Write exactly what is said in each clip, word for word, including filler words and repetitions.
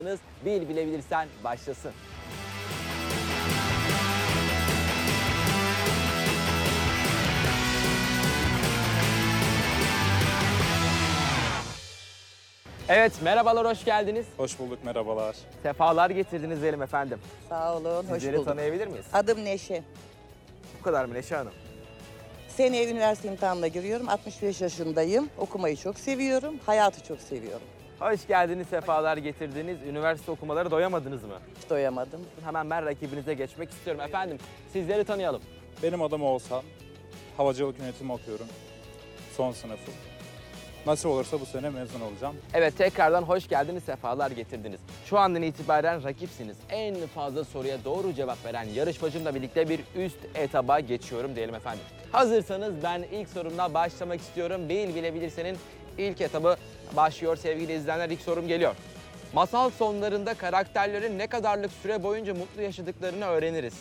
Bil bilebilirsen başlasın. Evet, merhabalar, hoş geldiniz. Hoş bulduk, merhabalar. Sefalar getirdiniz diyelim efendim. Sağ olun, hoş Sizleri bulduk. tanıyabilir miyiz? Adım Neşe. Bu kadar mı Neşe Hanım? Seneye üniversite imtihanına giriyorum. altmış beş yaşındayım. Okumayı çok seviyorum. Hayatı çok seviyorum. Hoş geldiniz, sefalar getirdiniz. Üniversite okumaları doyamadınız mı? Hiç doyamadım. Hemen ben rakibinize geçmek istiyorum. Efendim, sizleri tanıyalım. Benim adım Oğuzhan. Havacılık yönetimi okuyorum. Son sınıfım. Nasip olursa bu sene mezun olacağım. Evet, tekrardan hoş geldiniz, sefalar getirdiniz. Şu andan itibaren rakipsiniz. En fazla soruya doğru cevap veren yarışmacımla birlikte bir üst etaba geçiyorum diyelim efendim. Hazırsanız ben ilk sorumla başlamak istiyorum. Bil bilebilirsenin ilk etabı başlıyor sevgili izleyenler. İlk sorum geliyor. Masal sonlarında karakterlerin ne kadarlık süre boyunca mutlu yaşadıklarını öğreniriz.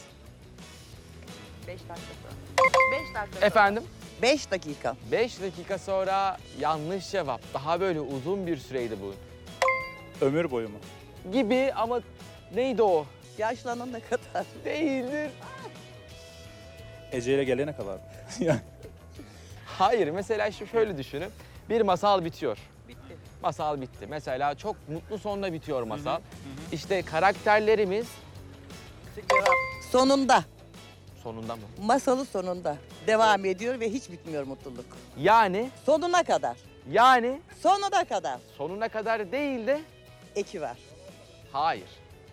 beş dakika sonra. beş dakika sonra. Efendim? beş dakika. beş dakika sonra yanlış cevap. Daha böyle uzun bir süreydi bu. Ömür boyu mu? Gibi ama neydi o? Yaşlanana kadar. Değildir. Ece'yle gelene kadar. Yani Hayır, mesela şu şöyle düşünün. Bir masal bitiyor. Bitti. Masal bitti. Mesela çok mutlu sonla bitiyor masal. İşte karakterlerimiz Cevap. Sonunda. sonunda mı? Masalı sonunda. Devam ediyor ve hiç bitmiyor mutluluk. Yani, Sonuna kadar. yani Sonuna kadar. sonuna kadar değil de Eki var. hayır.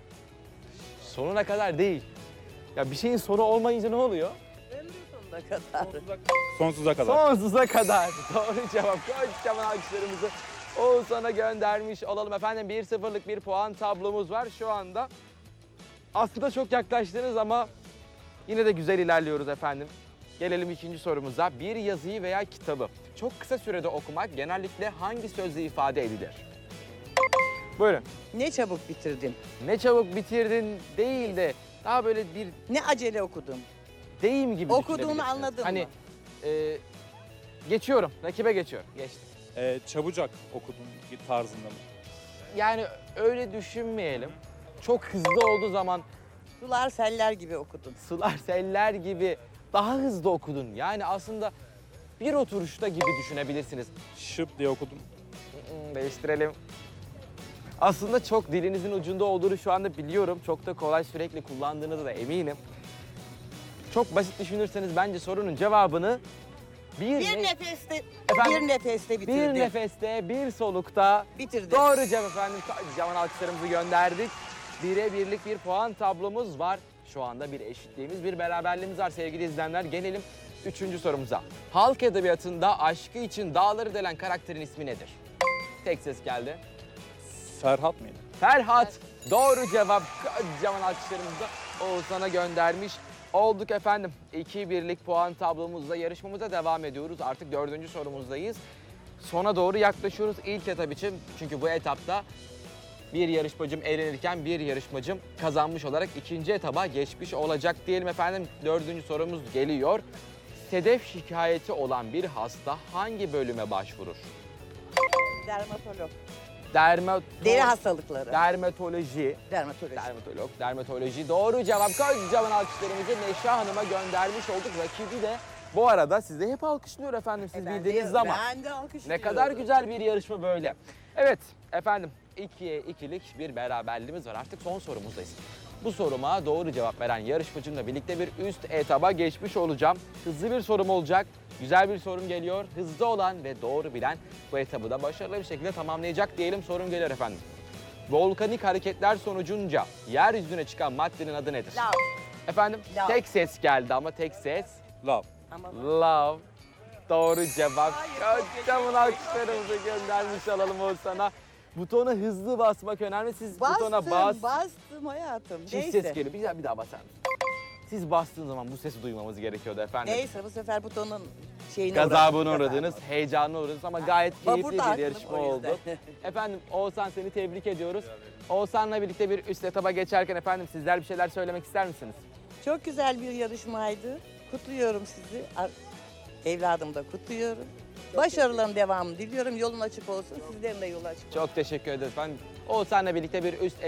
Sonuna kadar değil. Ya bir şeyin sonu olmayınca ne oluyor? Ömrü sonuna kadar. sonsuza kadar. Sonsuza kadar. Doğru cevap. Kocaman alkışlarımızı Oğuzhan'a göndermiş olalım efendim. bir sıfırlık bir puan tablomuz var şu anda. Aslında çok yaklaştınız ama yine de güzel ilerliyoruz efendim. Gelelim ikinci sorumuza. Bir yazıyı veya kitabı çok kısa sürede okumak genellikle hangi sözle ifade edilir? Buyurun. Ne çabuk bitirdin. Ne çabuk bitirdin değil de daha böyle bir Ne acele okudun. deyim gibi Okuduğunu düşünebilirsiniz. anladın hani, mı? e, geçiyorum, rakibe geçiyorum. Geçtim. Ee, çabucak okudum tarzında mı? Yani öyle düşünmeyelim. Çok hızlı olduğu zaman Sular seller gibi okudun. sular seller gibi daha hızlı okudun. Yani aslında bir oturuşta gibi düşünebilirsiniz. Şıp diye okudum. Hmm, Değiştirelim. Aslında çok dilinizin ucunda olduğunu şu anda biliyorum. Çok da kolay, sürekli kullandığınızı da eminim. Çok basit düşünürseniz bence sorunun cevabını bir, Bir ne- nefeste, Efendim? bir nefeste bitirdin. bir nefeste, bir solukta Bitirdin. doğru cevap efendim. Kocaman alkışlarımızı gönderdik. Bire birlik bir puan tablomuz var. Şu anda bir eşitliğimiz, bir beraberliğimiz var sevgili izleyenler. Gelelim üçüncü sorumuza. Halk edebiyatında aşkı için dağları delen karakterin ismi nedir? Tek ses geldi. Ferhat mıydı? Ferhat. Doğru cevap. Kocaman alkışlarımızı Oğuzhan'a göndermiş olduk efendim. iki birlik puan tablomuzla yarışmamıza devam ediyoruz. Artık dördüncü sorumuzdayız. Sona doğru yaklaşıyoruz ilk etap için. Çünkü bu etapta bir yarışmacım elenirken bir yarışmacım kazanmış olarak ikinci etaba geçmiş olacak diyelim efendim. Dördüncü sorumuz geliyor. Sedef şikayeti olan bir hasta hangi bölüme başvurur? Dermatolog. Dermato Deri hastalıkları. Dermatoloji. Dermatoloji. Dermatolog, dermatoloji. Doğru cevap. Kocaman alkışlarımızı Neşe Hanım'a göndermiş olduk. Rakibi de bu arada sizi hep alkışlıyor efendim siz E, ben bildiğiniz de- zaman. Ben de alkışlıyorum. Ne kadar güzel bir yarışma böyle. Evet efendim ikiye ikilik bir beraberliğimiz var. Artık son sorumuzdayız. Bu soruma doğru cevap veren yarışmacımla birlikte bir üst etaba geçmiş olacağım. Hızlı bir sorum olacak. Güzel bir sorum geliyor. Hızlı olan ve doğru bilen bu etabı da başarılı bir şekilde tamamlayacak diyelim. Sorum geliyor efendim. Volkanik hareketler sonucunca yeryüzüne çıkan maddenin adı nedir? Lav. Efendim Lav. tek ses geldi ama tek ses. Love. Ama Love. Doğru cevap. Hayır, çok Kocaman alkışlarımızı göndermiş olalım o sana. Butona hızlı basmak önemli. Siz butona bastım, bas. bastım hayatım. Çift Neyse. ses geliyor. Bir daha, bir daha basar mısın? Siz bastığın zaman bu sesi duymamız gerekiyordu efendim. Neyse bu sefer butonun şeyine Gazabına uğradım. uğradınız, heyecanına uğradınız ama gayet Bak, keyifli burada bir haklım, yarışma o oldu. yüzden. Efendim Oğuzhan seni tebrik ediyoruz. Oğuzhan'la birlikte bir üst etaba geçerken efendim sizler bir şeyler söylemek ister misiniz? Çok güzel bir yarışmaydı. Kutluyorum sizi. Ar- Evladım da kutluyorum. Başarıların devamını diliyorum. Yolun açık olsun. Sizlerin de yolu açık olsun. Çok teşekkür ederiz. Ben Oğuzhan'la birlikte bir üst